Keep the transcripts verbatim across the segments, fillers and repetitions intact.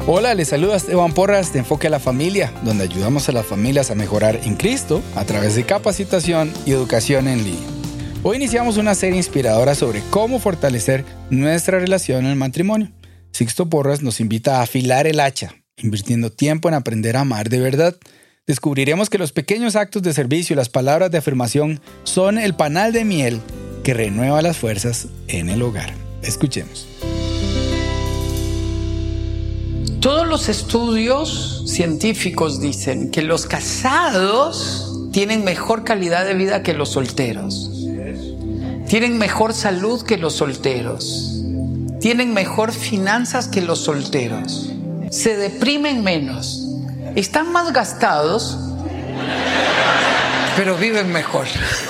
Hola, les saluda Esteban Porras de Enfoque a la Familia, donde ayudamos a las familias a mejorar en Cristo a través de capacitación y educación en línea. Hoy iniciamos una serie inspiradora sobre cómo fortalecer nuestra relación en el matrimonio. Sixto Porras nos invita a afilar el hacha, invirtiendo tiempo en aprender a amar de verdad. Descubriremos que los pequeños actos de servicio y las palabras de afirmación son el panal de miel que renueva las fuerzas en el hogar. Escuchemos. Todos los estudios científicos dicen que los casados tienen mejor calidad de vida que los solteros. Tienen mejor salud que los solteros. Tienen mejor finanzas que los solteros. Se deprimen menos. Están más gastados, pero viven mejor.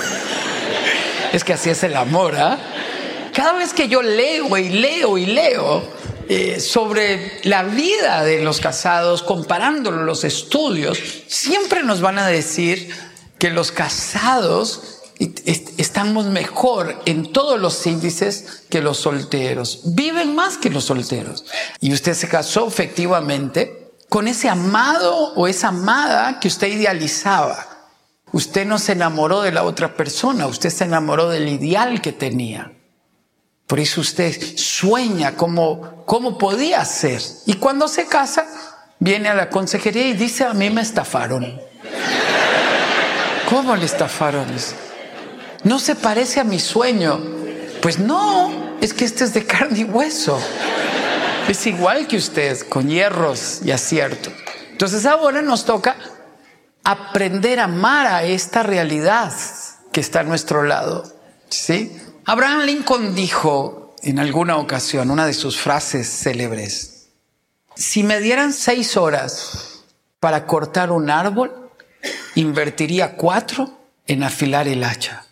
Es que así es el amor, ¿ah? ¿eh? Cada vez que yo leo y leo y leo eh, sobre la vida de los casados, comparándolo los estudios, siempre nos van a decir que los casados estamos mejor en todos los índices que los solteros. Viven más que los solteros. Y usted se casó efectivamente con ese amado o esa amada que usted idealizaba. Usted no se enamoró de la otra persona, usted se enamoró del ideal que tenía. Por eso usted sueña cómo, cómo podía ser. Y cuando se casa, viene a la consejería y dice: a mí me estafaron. ¿Cómo le estafaron? No se parece a mi sueño. Pues no, es que este es de carne y hueso. Es igual que usted, con hierros y aciertos. Entonces ahora nos toca aprender a amar a esta realidad que está a nuestro lado, ¿sí? Abraham Lincoln dijo en alguna ocasión, una de sus frases célebres: si me dieran seis horas para cortar un árbol, invertiría cuatro en afilar el hacha.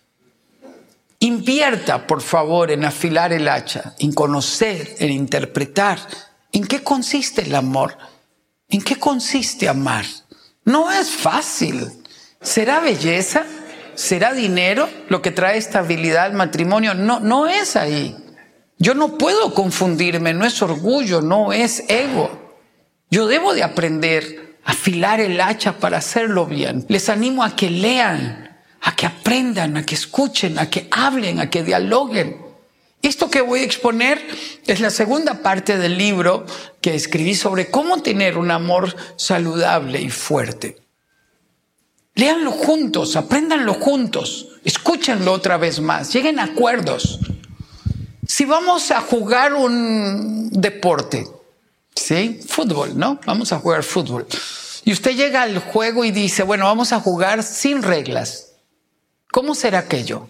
Invierta, por favor, en afilar el hacha, en conocer, en interpretar. ¿En qué consiste el amor? ¿En qué consiste amar? No es fácil. ¿Será belleza? ¿Será dinero lo que trae estabilidad al matrimonio? No, no es ahí. Yo no puedo confundirme, no es orgullo, no es ego. Yo debo de aprender a afilar el hacha para hacerlo bien. Les animo a que lean, a que aprendan, a que escuchen, a que hablen, a que dialoguen. Esto que voy a exponer es la segunda parte del libro que escribí sobre cómo tener un amor saludable y fuerte. Léanlo juntos, apréndanlo juntos, escúchenlo otra vez más, lleguen a acuerdos. Si vamos a jugar un deporte, ¿sí? Fútbol, ¿no? Vamos a jugar fútbol. Y usted llega al juego y dice: bueno, vamos a jugar sin reglas. ¿Cómo será aquello?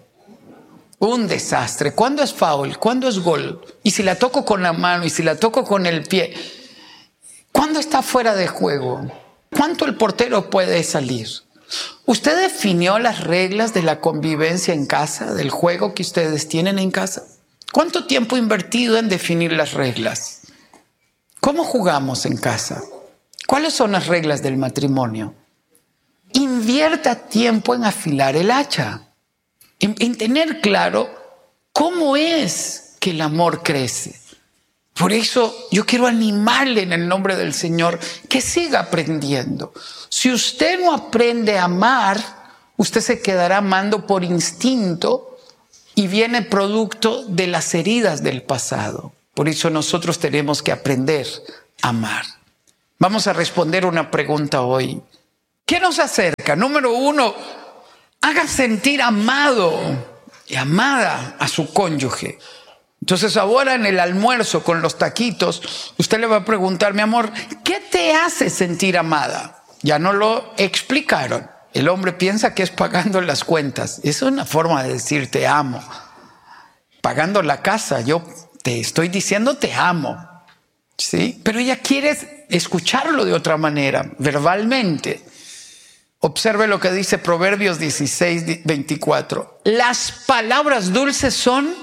Un desastre. ¿Cuándo es foul? ¿Cuándo es gol? Y si la toco con la mano, y si la toco con el pie, ¿cuándo está fuera de juego? ¿Cuánto el portero puede salir? ¿Usted definió las reglas de la convivencia en casa, del juego que ustedes tienen en casa? ¿Cuánto tiempo ha invertido en definir las reglas? ¿Cómo jugamos en casa? ¿Cuáles son las reglas del matrimonio? Invierta tiempo en afilar el hacha, en, en tener claro cómo es que el amor crece. Por eso yo quiero animarle en el nombre del Señor que siga aprendiendo. Si usted no aprende a amar, usted se quedará amando por instinto y viene producto de las heridas del pasado. Por eso nosotros tenemos que aprender a amar. Vamos a responder una pregunta hoy. ¿Qué nos acerca? Número uno, haga sentir amado y amada a su cónyuge. Entonces ahora en el almuerzo con los taquitos, usted le va a preguntar: mi amor, ¿qué te hace sentir amada? Ya no lo explicaron. El hombre piensa que es pagando las cuentas. Eso es una forma de decir te amo. Pagando la casa, yo te estoy diciendo te amo. ¿Sí? Pero ella quiere escucharlo de otra manera, verbalmente. Observe lo que dice Proverbios dieciséis, veinticuatro. Las palabras dulces son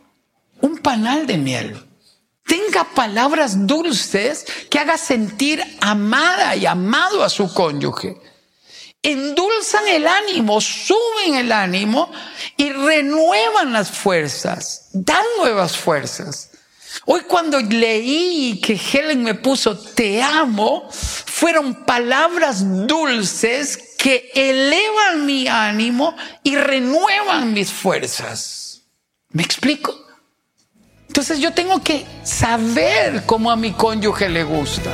un panal de miel. Tenga palabras dulces que haga sentir amada y amado a su cónyuge. Endulzan el ánimo, suben el ánimo y renuevan las fuerzas, dan nuevas fuerzas. Hoy cuando leí que Helen me puso te amo, fueron palabras dulces que elevan mi ánimo y renuevan mis fuerzas. ¿Me explico? Entonces yo tengo que saber cómo a mi cónyuge le gusta.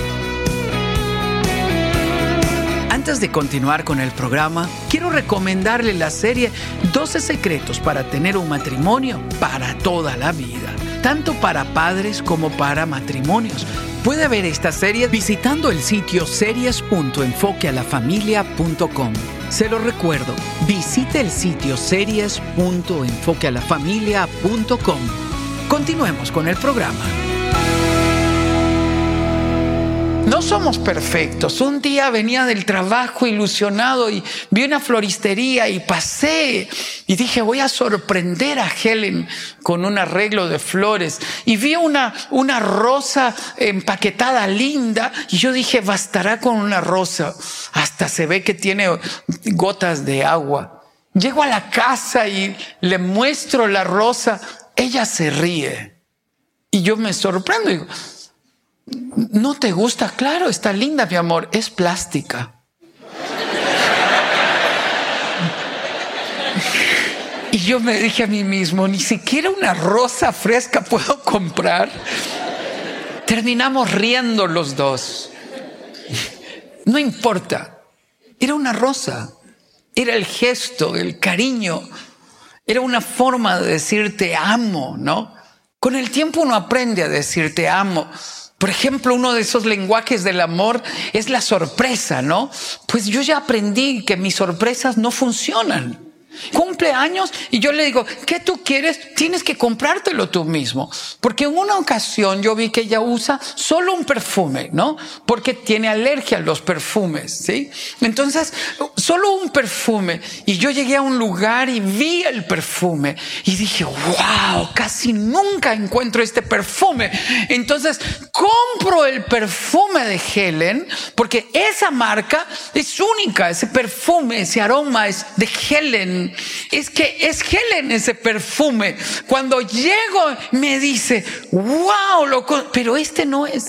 Antes de continuar con el programa, quiero recomendarle la serie doce secretos para tener un matrimonio para toda la vida, tanto para padres como para matrimonios. Puede ver esta serie visitando el sitio series punto enfoque a la familia punto com. Se lo recuerdo, visite el sitio series punto enfoque a la familia punto com. Continuemos con el programa. No somos perfectos. Un día venía del trabajo ilusionado y vi una floristería y pasé y dije, voy a sorprender a Helen con un arreglo de flores. Y vi una, una rosa empaquetada linda y yo dije, bastará con una rosa. Hasta se ve que tiene gotas de agua. Llego a la casa y le muestro la rosa. Ella se ríe y yo me sorprendo y digo, ¿no te gusta? Claro, está linda, mi amor. Es plástica. Y yo me dije a mí mismo, ni siquiera una rosa fresca puedo comprar. Terminamos riendo los dos. No importa. Era una rosa. Era el gesto, el cariño. Era una forma de decir te amo, ¿no? Con el tiempo uno aprende a decir te amo. Por ejemplo, uno de esos lenguajes del amor es la sorpresa, ¿no? Pues yo ya aprendí que mis sorpresas no funcionan. Cumple años y yo le digo, ¿qué tú quieres? Tienes que comprártelo tú mismo. Porque en una ocasión yo vi que ella usa solo un perfume, ¿no? Porque tiene alergia a los perfumes, ¿sí? Entonces, solo un perfume. Y yo llegué a un lugar y vi el perfume y dije, wow, casi nunca encuentro este perfume. Entonces, compro el perfume de Helen porque esa marca es única. Ese perfume, ese aroma es de Helen. Es que es Helen ese perfume. Cuando llego me dice, wow, loco, pero este no es.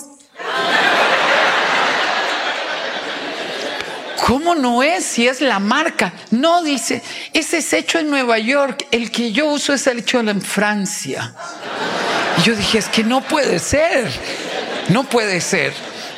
¿Cómo no es? Si es la marca. No, dice, ese es hecho en Nueva York. El que yo uso es hecho en Francia. Y yo dije, es que no puede ser. No puede ser.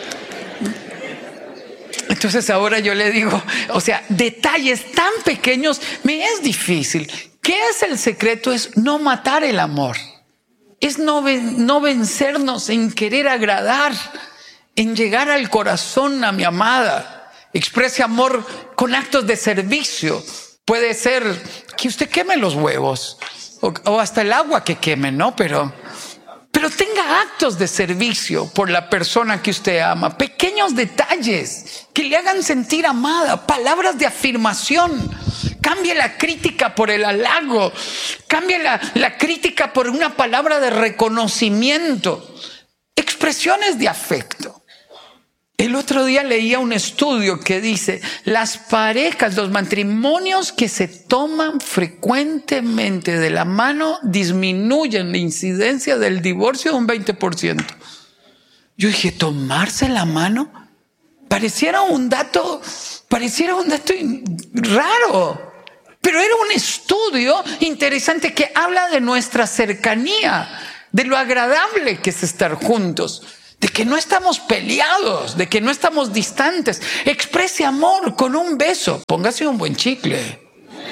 Entonces ahora yo le digo, o sea, detalles tan pequeños, me es difícil. ¿Qué es el secreto? Es no matar el amor. Es no, no vencernos en querer agradar, en llegar al corazón a mi amada. Exprese amor con actos de servicio. Puede ser que usted queme los huevos o, o hasta el agua que queme, ¿no? Pero... Pero tenga actos de servicio por la persona que usted ama. Pequeños detalles que le hagan sentir amada. Palabras de afirmación. Cambie la crítica por el halago. Cambie la, la crítica por una palabra de reconocimiento. Expresiones de afecto. El otro día leía un estudio que dice, las parejas, los matrimonios que se toman frecuentemente de la mano disminuyen la incidencia del divorcio de un veinte por ciento. Yo dije, ¿tomarse la mano? Pareciera un dato, pareciera un dato raro, pero era un estudio interesante que habla de nuestra cercanía, de lo agradable que es estar juntos. De que no estamos peleados, de que no estamos distantes. Exprese amor con un beso. Póngase un buen chicle.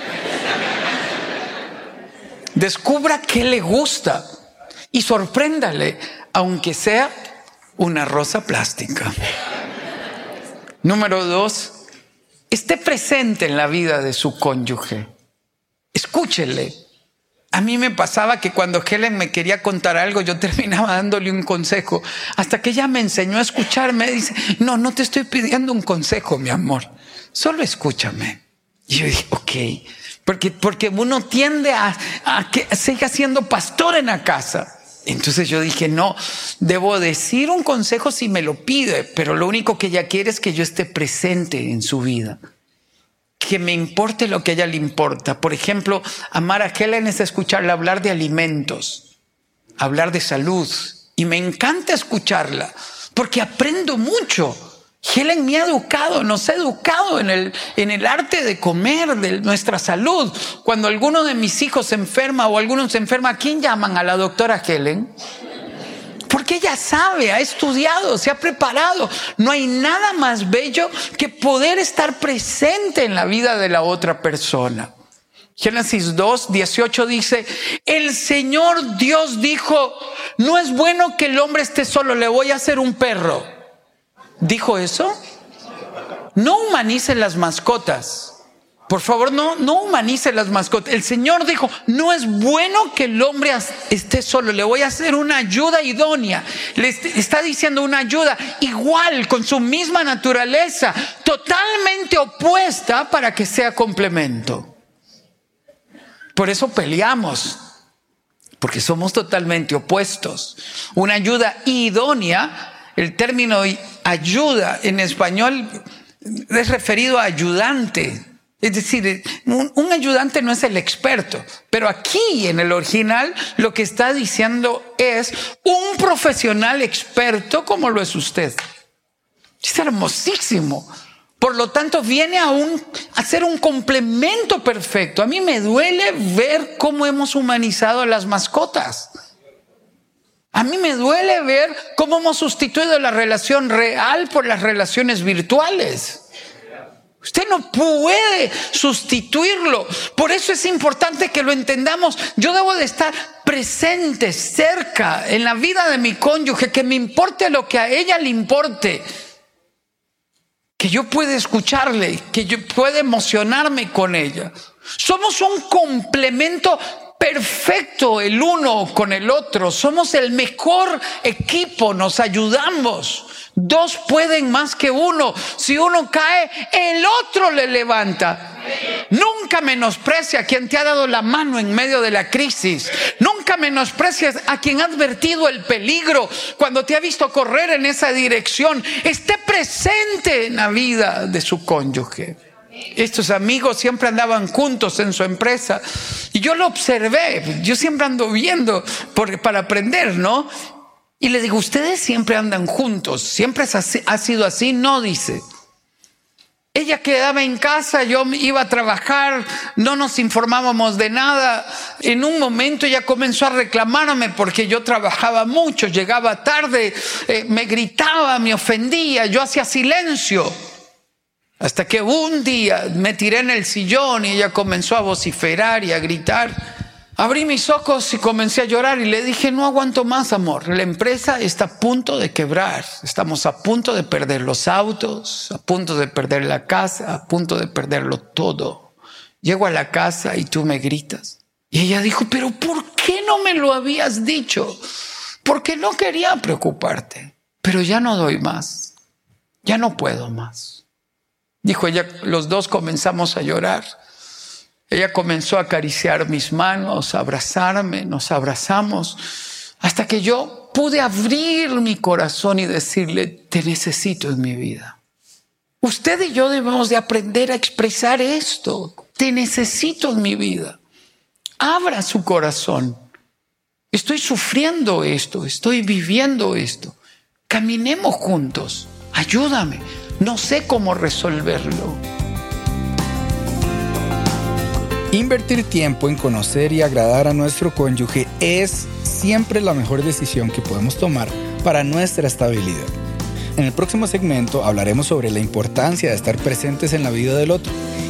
Descubra qué le gusta y sorpréndale, aunque sea una rosa plástica. Número dos, esté presente en la vida de su cónyuge. Escúchele. A mí me pasaba que cuando Helen me quería contar algo, yo terminaba dándole un consejo. Hasta que ella me enseñó a escucharme. Dice, no, no te estoy pidiendo un consejo, mi amor. Solo escúchame. Y yo dije, ok. Porque, porque uno tiende a, a que siga siendo pastor en la casa. Entonces yo dije, no, debo decir un consejo si me lo pide. Pero lo único que ella quiere es que yo esté presente en su vida. Que me importe lo que a ella le importa. Por ejemplo, amar a Helen es escucharla hablar de alimentos. hablar de salud y me encanta escucharla porque aprendo mucho. Helen me ha educado, nos ha educado en el, en el arte de comer, de nuestra salud. Cuando alguno de mis hijos se enferma o alguno se enferma, ¿a quién llaman? A la doctora Helen. Porque ella sabe, ha estudiado, se ha preparado. No hay nada más bello que poder estar presente en la vida de la otra persona. Génesis dos, dieciocho dice, el Señor Dios dijo, no es bueno que el hombre esté solo, le voy a hacer un perro. ¿Dijo eso? No humanicen las mascotas. Por favor, no, no humanicen las mascotas. El Señor dijo, no es bueno que el hombre esté solo. Le voy a hacer una ayuda idónea. Le está diciendo una ayuda igual, con su misma naturaleza, totalmente opuesta para que sea complemento. Por eso peleamos, porque somos totalmente opuestos. Una ayuda idónea. El término ayuda en español es referido a ayudante. Es decir, un, un ayudante no es el experto. Pero aquí en el original lo que está diciendo es un profesional experto como lo es usted. Es hermosísimo. Por lo tanto, viene a, un, a ser un complemento perfecto. A mí me duele ver cómo hemos humanizado a las mascotas. A mí me duele ver cómo hemos sustituido la relación real por las relaciones virtuales. Usted no puede sustituirlo. Por eso es importante que lo entendamos. Yo debo de estar presente, cerca, en la vida de mi cónyuge, que me importe lo que a ella le importe. Que yo pueda escucharle, que yo pueda emocionarme con ella. Somos un complemento perfecto el uno con el otro. Somos el mejor equipo, nos ayudamos. Dos pueden más que uno. Si uno cae, el otro le levanta. Nunca menosprecia a quien te ha dado la mano en medio de la crisis. Nunca menosprecies a quien ha advertido el peligro cuando te ha visto correr en esa dirección. Esté presente en la vida de su cónyuge. Estos amigos siempre andaban juntos en su empresa y yo lo observé. Yo siempre ando viendo por, para aprender, ¿no? Y le digo, ustedes siempre andan juntos, siempre es así, ha sido así. No, dice. Ella quedaba en casa, yo iba a trabajar, no nos informábamos de nada. En un momento ella comenzó a reclamarme porque yo trabajaba mucho, llegaba tarde, eh, me gritaba, me ofendía, yo hacía silencio. Hasta que un día me tiré en el sillón y ella comenzó a vociferar y a gritar. Abrí mis ojos y comencé a llorar y le dije, no aguanto más, amor. La empresa está a punto de quebrar. Estamos a punto de perder los autos, a punto de perder la casa, a punto de perderlo todo. Llego a la casa y tú me gritas. Y ella dijo, pero ¿por qué no me lo habías dicho? Porque no quería preocuparte. Pero ya no doy más. Ya no puedo más. Dijo ella, los dos comenzamos a llorar. Ella comenzó a acariciar mis manos, a abrazarme, nos abrazamos, hasta que yo pude abrir mi corazón y decirle, te necesito en mi vida. Usted y yo debemos de aprender a expresar esto, te necesito en mi vida. Abra su corazón. Estoy sufriendo esto, estoy viviendo esto. Caminemos juntos, ayúdame, no sé cómo resolverlo. Invertir tiempo en conocer y agradar a nuestro cónyuge es siempre la mejor decisión que podemos tomar para nuestra estabilidad. En el próximo segmento hablaremos sobre la importancia de estar presentes en la vida del otro